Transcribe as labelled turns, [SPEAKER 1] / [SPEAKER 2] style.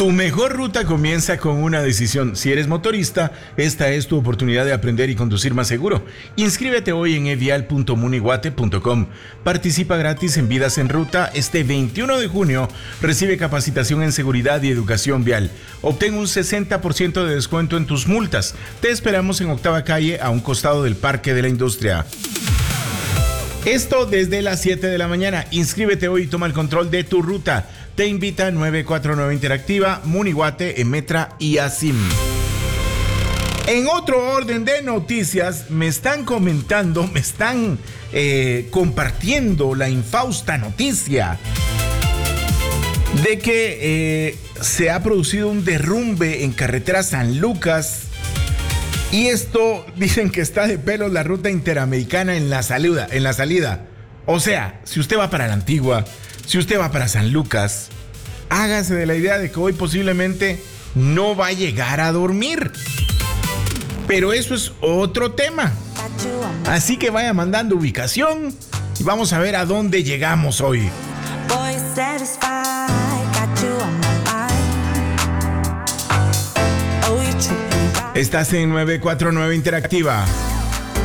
[SPEAKER 1] Tu mejor ruta comienza con una decisión. Si eres motorista, esta es tu oportunidad de aprender y conducir más seguro. Inscríbete hoy en evial.muniguate.com. Participa gratis en Vidas en Ruta. Este 21 de junio recibe capacitación en seguridad y educación vial. Obtén un 60% de descuento en tus multas. Te esperamos en Octava Calle, a un costado del Parque de la Industria. Esto desde las 7 de la mañana. Inscríbete hoy y toma el control de tu ruta. Te invita 949 Interactiva, Munihuate, Emetra y Asim. En otro orden de noticias, me están comentando, me están compartiendo la infausta noticia de que se ha producido un derrumbe en carretera San Lucas. Y esto dicen que está de pelos la ruta interamericana en la salida. O sea, si usted va para la Antigua, si usted va para San Lucas, hágase de la idea de que hoy posiblemente no va a llegar a dormir. Pero eso es otro tema. Así que vaya mandando ubicación y vamos a ver a dónde llegamos hoy. Estás en 949 Interactiva.